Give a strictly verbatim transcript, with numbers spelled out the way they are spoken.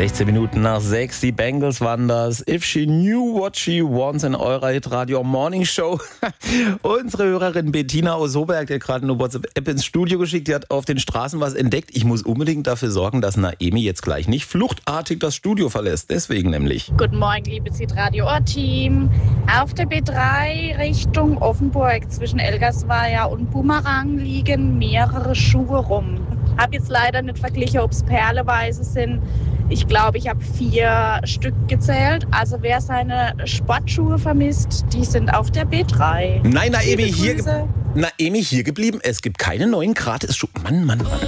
sechzehn Minuten nach sechs, die Bengals waren das. If she knew what she wants in eurer Hitradio Morning Show. Unsere Hörerin Bettina aus Soberg, die hat gerade eine WhatsApp ins Studio geschickt, die hat auf den Straßen was entdeckt. Ich muss unbedingt dafür sorgen, dass Naemi jetzt gleich nicht fluchtartig das Studio verlässt. Deswegen nämlich. Guten Morgen, liebes Hitradio-Team. Auf der B drei Richtung Offenburg zwischen Elgersweier und Bumerang liegen mehrere Schuhe rum. Habe jetzt leider nicht verglichen, ob es perleweise sind. Ich glaube, ich habe vier Stück gezählt. Also wer seine Sportschuhe vermisst, die sind auf der B drei. Nein, Naemi, hier, Naemi, hier geblieben. Es gibt keine neuen Gratis-Schuhe. Mann, Mann, Mann.